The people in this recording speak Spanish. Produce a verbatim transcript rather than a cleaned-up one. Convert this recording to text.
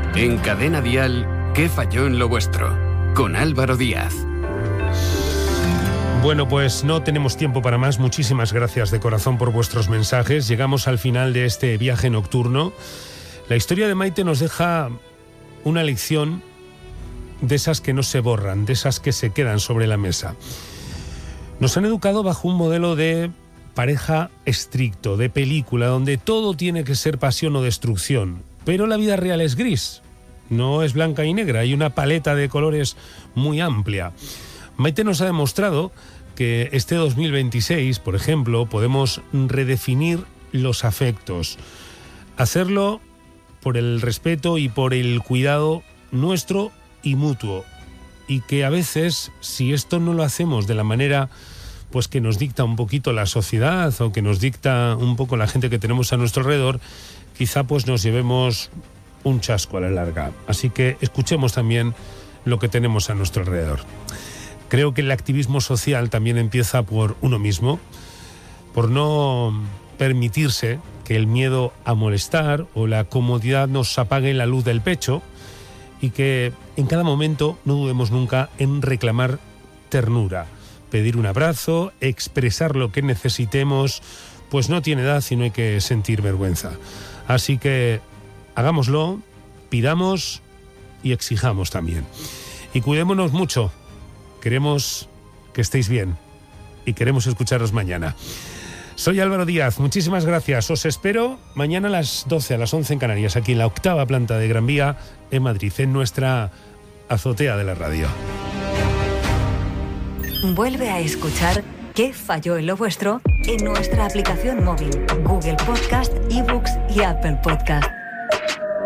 En Cadena Dial, ¿qué falló en lo vuestro? Con Álvaro Díaz. Bueno, pues no tenemos tiempo para más. Muchísimas gracias de corazón por vuestros mensajes. Llegamos al final de este viaje nocturno. La historia de Maite nos deja una lección de esas que no se borran, de esas que se quedan sobre la mesa. Nos han educado bajo un modelo de pareja estricto, de película, donde todo tiene que ser pasión o destrucción. Pero la vida real es gris, no es blanca y negra, hay una paleta de colores muy amplia. Maite nos ha demostrado que este dos mil veintiséis, por ejemplo, podemos redefinir los afectos, hacerlo por el respeto y por el cuidado nuestro y mutuo, y que a veces, si esto no lo hacemos de la manera pues que nos dicta un poquito la sociedad o que nos dicta un poco la gente que tenemos a nuestro alrededor, quizá pues nos llevemos un chasco a la larga. Así que escuchemos también lo que tenemos a nuestro alrededor. Creo que el activismo social también empieza por uno mismo, por no permitirse que el miedo a molestar o la comodidad nos apague la luz del pecho, y que en cada momento no dudemos nunca en reclamar ternura, pedir un abrazo, expresar lo que necesitemos, pues no tiene edad y no hay que sentir vergüenza. Así que hagámoslo, pidamos y exijamos también. Y cuidémonos mucho. Queremos que estéis bien y queremos escucharos mañana. Soy Álvaro Díaz, muchísimas gracias. Os espero mañana a las doce, a las once en Canarias, aquí en la octava planta de Gran Vía, en Madrid, en nuestra azotea de la radio. Vuelve a escuchar ¿Qué falló en lo vuestro? En nuestra aplicación móvil, Google Podcast, eBooks y Apple Podcast.